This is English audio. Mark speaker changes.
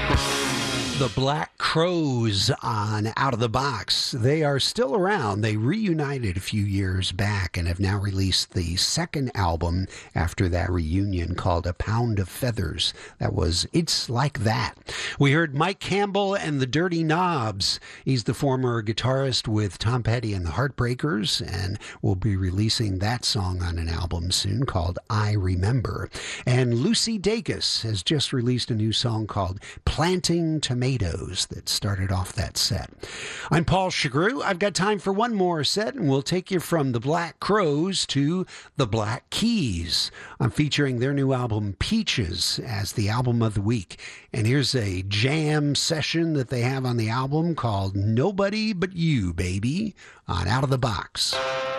Speaker 1: The Black Crowes on Out of the Box. They are still around. They reunited a few years back and have now released the second album after that reunion called A Pound of Feathers. That was It's Like That. We heard Mike Campbell and the Dirty Knobs. He's the former guitarist with Tom Petty and the Heartbreakers, and will be releasing that song on an album soon called I Remember. And Lucy Dacus has just released a new song called Planting Tomatoes that started off that set. I'm Paul Chagru. I've got time for one more set, and we'll take you from the Black Crowes to the Black Keys. I'm featuring their new album Peaches as the album of the week. And here's a jam session that they have on the album called Nobody But You, Baby, on Out of the Box.